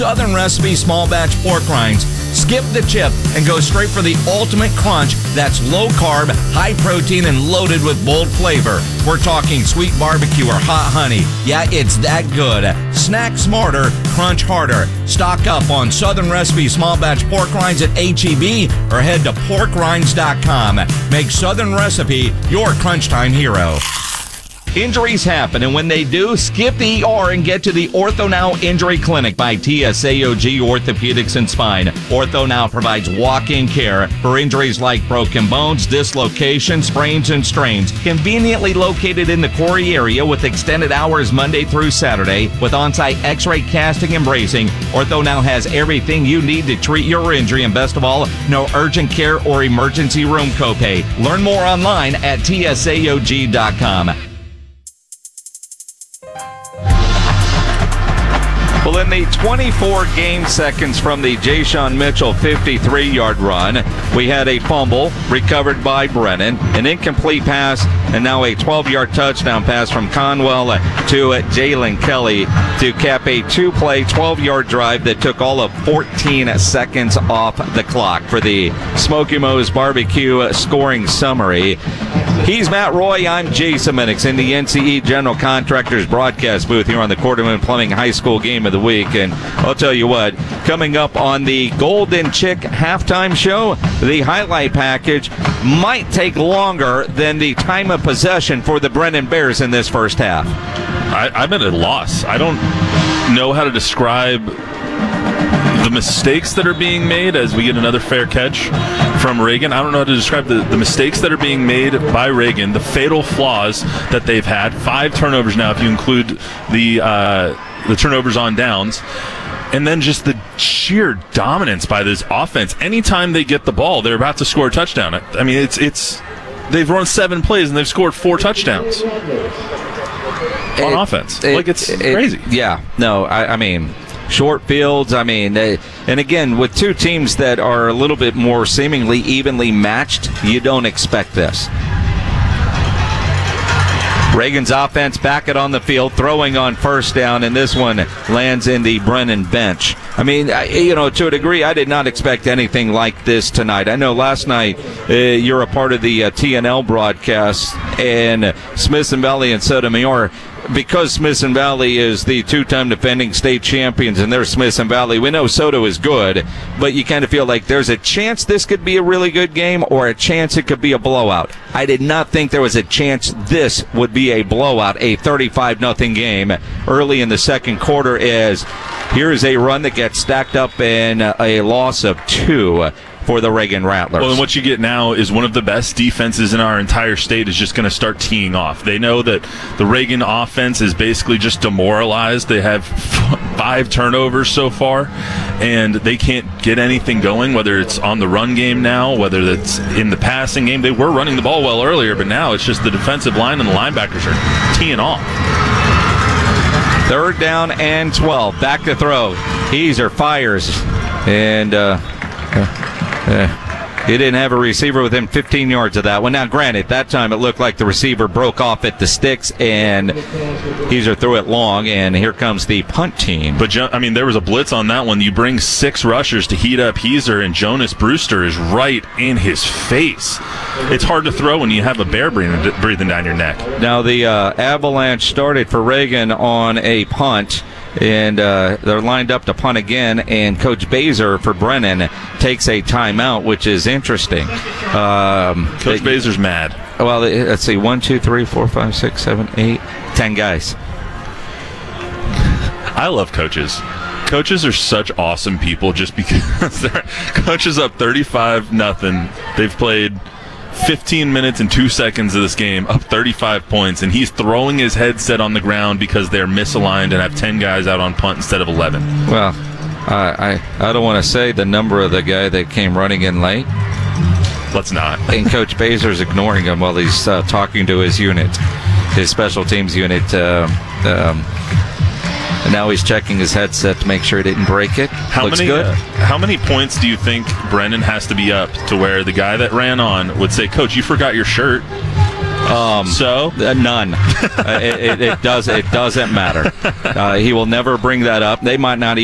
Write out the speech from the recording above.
Southern Recipe small batch pork rinds. Skip the chip and go straight for the ultimate crunch that's low carb, high protein, and loaded with bold flavor. We're talking sweet barbecue or hot honey. Yeah, it's that good. Snack smarter, crunch harder. Stock up on Southern Recipe small batch pork rinds at H-E-B or head to porkrinds.com. Make Southern Recipe your crunch time hero. Injuries happen, and when they do, skip the ER and get to the OrthoNow Injury Clinic by TSAOG Orthopedics and Spine. OrthoNow provides walk-in care for injuries like broken bones, dislocations, sprains, and strains. Conveniently located in the Corey area with extended hours Monday through Saturday with on-site x-ray casting and bracing, OrthoNow has everything you need to treat your injury, and best of all, no urgent care or emergency room copay. Learn more online at TSAOG.com. Well, in the 24 game seconds from the Jayshon Mitchell 53-yard run, we had a fumble recovered by Brennan, an incomplete pass, and now a 12-yard touchdown pass from Conwell to Jalen Kelly to cap a two-play 12-yard drive that took all of 14 seconds off the clock. For the Smoky Mo's Barbecue scoring summary, he's Matt Roy. I'm Jason Minix in the NCE General Contractors broadcast booth here on the Quarterman Plumbing High School Game of the Week. And I'll tell you what, coming up on the Golden Chick halftime show, the highlight package might take longer than the time of possession for the Brennan Bears in this first half. I'm at a loss. I don't know how to describe the mistakes that are being made as we get another fair catch from Reagan. I don't know how to describe the mistakes that are being made by Reagan, the fatal flaws that they've had. 5 turnovers now if you include the turnovers on downs. And then just the sheer dominance by this offense. Anytime they get the ball, they're about to score a touchdown. I mean, it's they've run 7 plays and they've scored 4 touchdowns on offense. It's crazy. Yeah. No, I mean, short fields. I mean, and again, with two teams that are a little bit more seemingly evenly matched, you don't expect this. Reagan's offense back it on the field, throwing on first down, and this one lands in the Brennan bench. I mean, to a degree, I did not expect anything like this tonight. I know last night you're a part of the TNL broadcast, and Smithson Valley and Sotomayor, because Smithson Valley is the 2-time defending state champions and they're Smithson Valley, we know Soto is good, but you kind of feel like there's a chance this could be a really good game or a chance it could be a blowout. I did not think there was a chance this would be a blowout, a 35-0 game early in the second quarter, as here is a run that gets stacked up in a loss of 2 for the Reagan Rattlers. Well, and what you get now is one of the best defenses in our entire state is just going to start teeing off. They know that the Reagan offense is basically just demoralized. They have 5 turnovers so far, and they can't get anything going, whether it's on the run game now, whether it's in the passing game. They were running the ball well earlier, but now it's just the defensive line and the linebackers are teeing off. 3rd down and 12. Back to throw. Heezer fires, and he didn't have a receiver within 15 yards of that one. Now, granted, that time it looked like the receiver broke off at the sticks, and Heezer threw it long, and here comes the punt team. But, I mean, there was a blitz on that one. You bring 6 rushers to heat up Heezer, and Jonas Brewster is right in his face. It's hard to throw when you have a bear breathing down your neck. Now, the Avalanche started for Reagan on a punt, and they're lined up to punt again, and Coach Baser for Brennan takes a timeout, which is interesting. Coach Baser's mad. Well, let's see, 1, 2, 3, 4, 5, 6, 7, 8, 10 guys. I love coaches. Coaches are such awesome people just because they're coaches up 35-0. They've played 15 minutes and 2 seconds of this game, up 35 points, and he's throwing his headset on the ground because they're misaligned and have 10 guys out on punt instead of 11. Well, I don't want to say the number of the guy that came running in late. Let's not. And Coach Baser's ignoring him while he's talking to his unit, his special teams unit. And now he's checking his headset to make sure he didn't break it. Looks good. How many points do you think Brennan has to be up to where the guy that ran on would say, "Coach, you forgot your shirt"? None. It doesn't matter. He will never bring that up. They might not even